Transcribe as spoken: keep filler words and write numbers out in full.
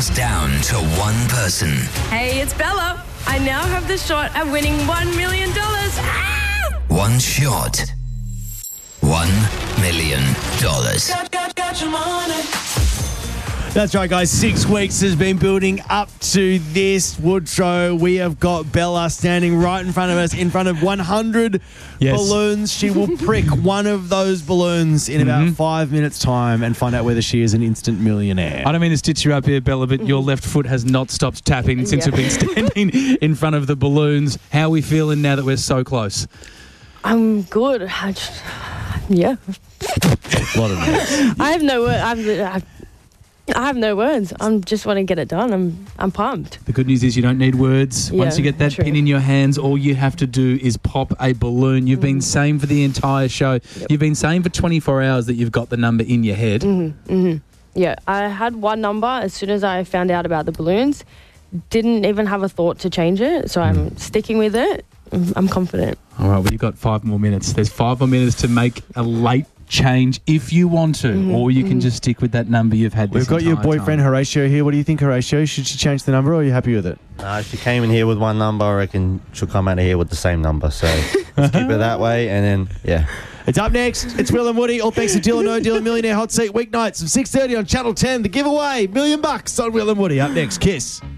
comes down to one person. Hey, it's Bella. I now have the shot at winning one million dollars. Ah! One shot. One million dollars. Got, got, got your money. That's right, guys. Six weeks has been building up to this Woodrow. We have got Bella standing right in front of us, in front of one hundred Yes. balloons. She will prick one of those balloons in about Mm-hmm. five minutes' time and find out whether she is an instant millionaire. I don't mean to stitch you up here, Bella, but your left foot has not stopped tapping since Yeah. we've been standing in front of the balloons. How are we feeling now that we're so close? I'm good. I just, yeah. A lot of nerves. I have no word. I I have no words. I'm just want to get it done. I'm I'm pumped. The good news is you don't need words. Yeah, Once you get that true. pin in your hands, all you have to do is pop a balloon. You've been saying for the entire show, you've been saying for twenty-four hours that you've got the number in your head. Yeah, I had one number as soon as I found out about the balloons. Didn't even have a thought to change it, so I'm sticking with it. I'm, I'm confident. All right, well, you've got five more minutes. There's five more minutes to make a late change if you want to, or you can just stick with that number you've had this We've got your entire boyfriend time. Horatio here. What do you think, Horatio? Should she change the number or are you happy with it? Uh, she came in here with one number. I reckon she'll come out of here with the same number. So let's keep it that way. And then, yeah. It's up next. It's Will and Woody. All thanks to Deal or No Deal Millionaire Hot Seat weeknights from six thirty on Channel ten. The giveaway, million bucks on Will and Woody. Up next, Kiss.